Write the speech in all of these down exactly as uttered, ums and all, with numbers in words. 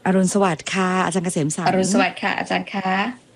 อรุณสวัสดิ์ค่ะอาจารย์เกษมสรรอรุณสวัสดิ์ค่ะอาจารย์คะ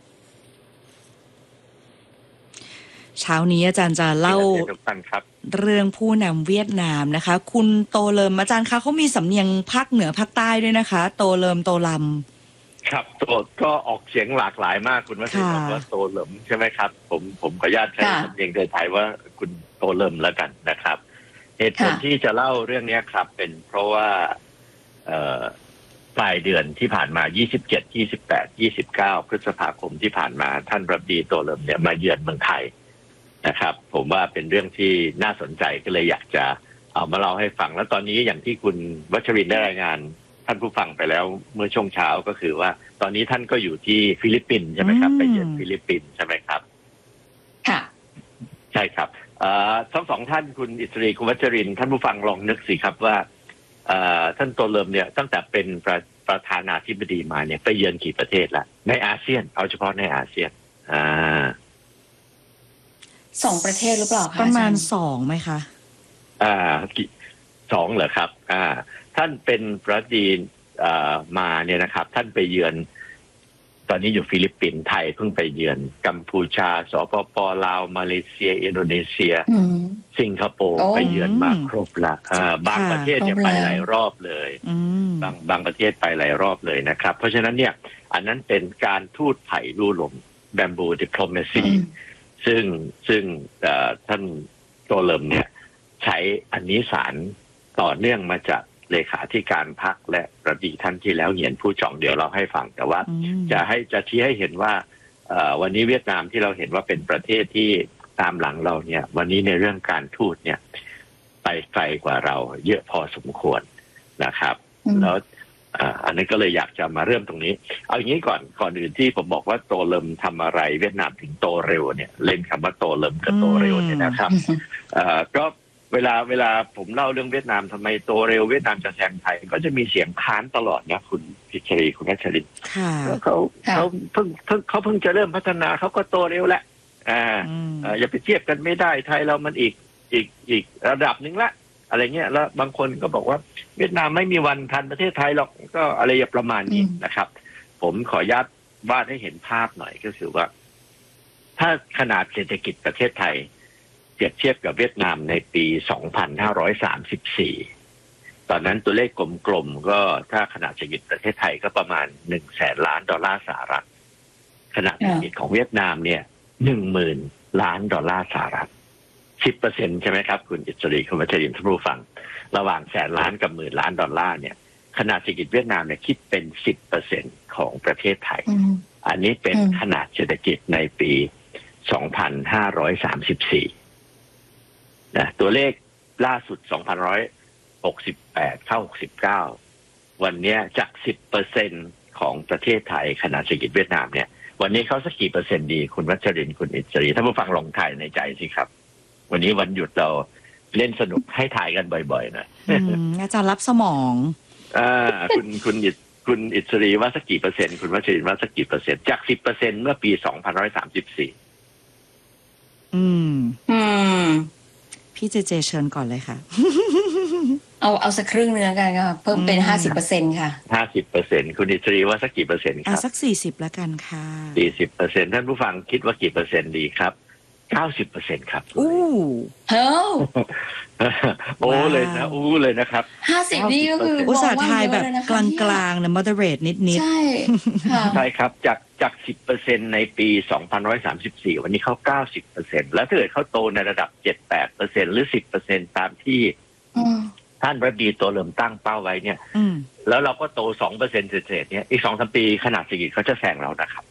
เช้านี้อาจารย์จะเล่าเรื่องผู้นำเวียดนามนะคะคุณโตเลิมอาจารย์คะเขามีสำเนียงภาคเหนือภาคใต้ด้วยนะคะโตเลิมโตลำครับโตก็ออกเสียงหลากหลายมากคุณวัชรินทร์บอกว่าโตเลิมใช่ไหมครับผมผมขออนุญาตใช้สำเนียงไทยๆว่าคุณโตเลิมแล้วกันนะครับเหตุผลที่จะเล่าเรื่องนี้ครับเป็นเพราะว่าปลายเดือนที่ผ่านมายี่สิบเจ็ด ยี่สิบแปด ยี่สิบเก้าพฤษภาคมที่ผ่านมาท่านรัฐมนตรีโตเลิมเนี่ยมาเยือนเมืองไทยนะครับผมว่าเป็นเรื่องที่น่าสนใจก็เลยอยากจะเอามาเล่าให้ฟังแล้วตอนนี้อย่างที่คุณวัชรินทร์ได้รายงานท่านผู้ฟังไปแล้วเมื่อช่วงเช้าก็คือว่าตอนนี้ท่านก็อยู่ที่ฟิลิปปินส์ใช่ไหมครับไปเยือนฟิลิปปินส์ใช่ไหมครับค่ะใช่ครับทั้งสองท่านคุณอิสรีคุณวัชรินทร์ท่านผู้ฟังลองนึกสิครับว่าท่านโตเลิมเนี่ยตั้งแต่เป็นประประธานาธิบดีมาเนี่ยไปเยือนกี่ประเทศละในอาเซียนเอาเฉพาะในอาเซียนอ่าสองประเทศหรือเปล่าคะประมาณสองไหมคะอ่าสองเหรอครับอ่าท่านเป็นประธานาธิบดีอ่ามาเนี่ยนะครับท่านไปเยือนตอนนี้อยู่ฟิลิปปินส์ไทยเพิ่งไปเยือนกัมพูชาสปปลาวมาเลเซียอินโดนีเซียสิงคโปร์ไปเยือนมาครบละอ่าบางประเทศเนี่ยไปหลายรอบเลยบางบางประเทศไปหลายรอบเลยนะครับเพราะฉะนั้นเนี่ยอันนั้นเป็นการทูตไผ่ลู่ลม Bamboo Diplomacy ซึ่งซึ่งท่านโตเลิมเนี่ยใช้อันนี้สารต่อเนื่องมาจากเลขาธิการพรรคและประดีท่านที่แล้วเหงียนผู้จ่องเดี๋ยวเราให้ฟังแต่ว่าจะให้จะชี้ให้เห็นว่าวันนี้เวียดนามที่เราเห็นว่าเป็นประเทศที่ตามหลังเราเนี่ยวันนี้ในเรื่องการทูตเนี่ยไปไกลกว่าเราเยอะพอสมควรนะครับแล้วอันนี้ก็เลยอยากจะมาเริ่มตรงนี้เอาอย่างนี้ก่อนก่อนอื่นที่ผมบอกว่าโตเลิมทำอะไรเวียดนามถึงโตเร็วเนี่ยเล่นคำว่าโตเลิมกับโตเร็วเนี่ยนะครับก็เวลาเวลาผมเล่าเรื่องเวียดนามทำไมโตเร็วเวียดนามจะแซงไทยก็จะมีเสียงค้านตลอดนะคุณพิชรีคุณนัชรินเขาเขาเพิ่งเพิ่งเขาเพิ่งจะเริ่มพัฒนาเขาก็โตเร็วแหละอ่าอย่าไปเทียบกันไม่ได้ไทยเรามันอีกอีกอีกระดับหนึ่งละอะไรเงี้ยแล้วบางคนก็บอกว่าเวียดนามไม่มีวันทันประเทศไทยหรอกก็อะไรอย่างประมาณนี้นะครับผมขออนุญาตวาดให้เห็นภาพหน่อยก็คือว่าถ้าขนาดเศรษฐกิจประเทศไทยเทียบเทียบกับเวียดนามในปีสองพันห้าร้อยสามสิบสี่ตอนนั้นตัวเลขกลมๆก็ถ้าขนาดเศรษฐกิจประเทศไทยก็ประมาณหนึ่งแสนล้านดอลลาร์สหรัฐขนาดเศรษฐกิจของเวียดนามเนี่ยหนึ่งหมื่นล้านดอลลาร์สหรัฐสิบเปอร์เซ็นต์ใช่ไหมครับคุณอิสรีคุณวัชรินทร์ท่านผู้ฟังระหว่างแสนล้านกับหมื่นล้านดอลลาร์เนี่ยขนาดเศรษฐกิจเวียดนามเนี่ยคิดเป็นสิบเปอร์เซ็นต์ของประเทศไทยอันนี้เป็นขนาดเศรษฐกิจในปีสองพันห้าร้อยสามสิบสี่นะตัวเลขล่าสุดสองพันหนึ่งร้อยหกสิบแปดเข้าหกสิบเก้าวันนี้จากสิบเปอร์เซ็นต์ของประเทศไทยขนาดเศรษฐกิจเวียดนามเนี่ยวันนี้เขาสักกี่เปอร์เซ็นต์ดีคุณวัชรินทร์คุณอิสรีท่านผู้ฟังลองทายในใจสิครับวันนี้วันหยุดเราเล่นสนุกให้ถ่ายกันบ่อยๆหน่อยอาจารย์รับสมองอ่าคุณคุณอิคุณอิสรีว่าสักกี่เปอร์เซ็นต์คุณวัชรินทร์ว่าสักกี่เปอร์เซ็นต์จากสิบเปอร์เซ็นต์เมื่อปีสองพันหนึ่งร้อยสามสิบสี่อืมอืมพี่เจเจเชิญก่อนเลยค่ะเอาเอาสักครึ่งเนื้อกันค่ะเพิ่มเป็นห้าสิบเปอร์เซ็นต์ค่ะห้าสิบเปอร์เซ็นต์คุณอิสรีว่าสักกี่เปอร์เซ็นต์ครับสักสี่สิบแล้วกันค่ะสี่สิบเปอร์เซ็นต์ท่านผู้ฟังคิดว่ากี่เปอร์เซ็นต์ดีครับเก้าสิบเปอร์เซ็นต์ครับอู้เฮ้ยโอ้เลยนะอู้เลยนะครับห้าสิบนี่ก็คืออุตสาห์ทายแบบกลางๆนะ moderate นิดๆใช่ใช่ครับจากจากสิบเปอร์เซ็นต์ในปีสองพันหนึ่งร้อยสามสิบสี่วันนี้เขาเก้าสิบเปอร์เซ็นต์แล้วถ้าเกิดเขาโตในระดับเจ็ดแปดเปอร์เซ็นต์หรือสิบเปอร์เซ็นต์ตามที่ท่านรัฐมนตรีตัวเริ่มตั้งเป้าไว้เนี่ยแล้วเราก็โตสองเปอร์เซ็นต์เศษๆเนี่ยอีกสองสามปีขนาดเศรษฐกิจเขาจะแซงเรานะครับ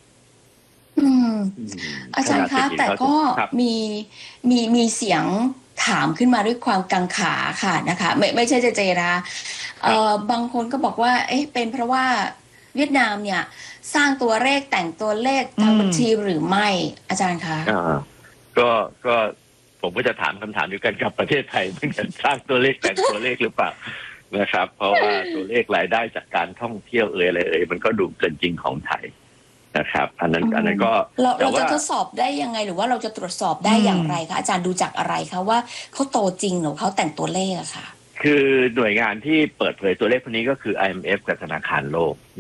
อาจารย์คะแต่ก็มีมีมีเสียงถามขึ้นมาด้วยความกังขาค่ะนะคะไม่ไม่ใช่เจเจนะเอ่อบางคนก็บอกว่าเอ๊ะเป็นเพราะว่าเวียดนามเนี่ยสร้างตัวเลขแต่งตัวเลขทางบัญชีหรือไม่อาจารย์คะก็ก็ผมก็จะถามคำถามเดียวกันกับประเทศไทยเหมือนกันสร้างตัวเลขแต่งตัวเลขหรือเปล่านะครับเพราะว่าตัวเลขรายได้จากการท่องเที่ยวเอ่ยอะไรเอ่ยมันก็ดูเกินจริงของไทยนะครับอันนั้นอันนั้นก็เราเราจะทดสอบได้ยังไงหรือว่าเราจะตรวจสอบได้อย่างไรคะอาจารย์ดูจากอะไรคะว่าเขาโตจริงหรือเขาแต่งตัวเลขอะค่ะคือหน่วยงานที่เปิดเผยตัวเลขพวกนี้ก็คือ ไอ เอ็ม เอฟ กับธนาคารโลก